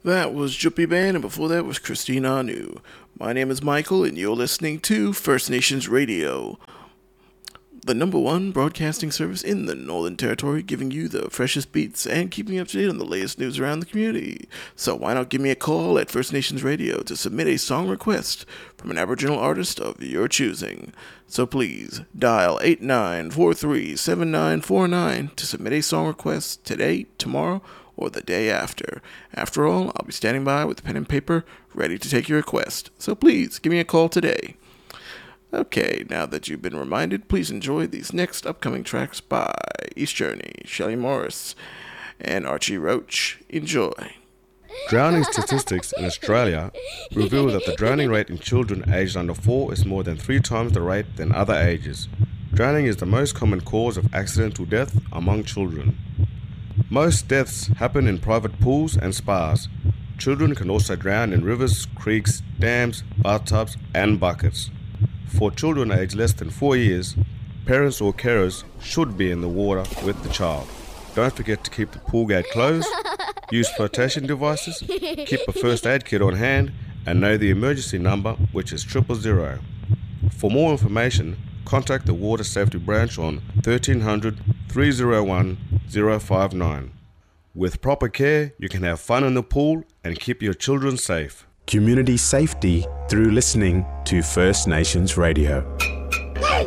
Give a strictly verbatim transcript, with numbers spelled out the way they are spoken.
That was Juppie Band, and before that was Christine Anu. My name is Michael, and you're listening to First Nations Radio, the number one broadcasting service in the Northern Territory, giving you the freshest beats and keeping you up to date on the latest news around the community. So why not give me a call at First Nations Radio to submit a song request from an Aboriginal artist of your choosing. So please, dial eight nine four three seven nine four nine to submit a song request today, tomorrow, or the day after. After all, I'll be standing by with pen and paper, ready to take your request. So please, give me a call today. Okay, now that you've been reminded, please enjoy these next upcoming tracks by East Journey, Shelley Morris, and Archie Roach. Enjoy. Drowning statistics in Australia reveal that the drowning rate in children aged under four is more than three times the rate than other ages. Drowning is the most common cause of accidental death among children. Most deaths happen in private pools and spas. Children can also drown in rivers, creeks, dams, bathtubs, and buckets. For children aged less than four years, parents or carers should be in the water with the child. Don't forget to keep the pool gate closed, use flotation devices, keep a first aid kit on hand, and know the emergency number, which is triple zero. For more information, contact the Water Safety Branch on thirteen hundred, three oh one, oh five nine. With proper care, you can have fun in the pool and keep your children safe. Community safety through listening to First Nations Radio.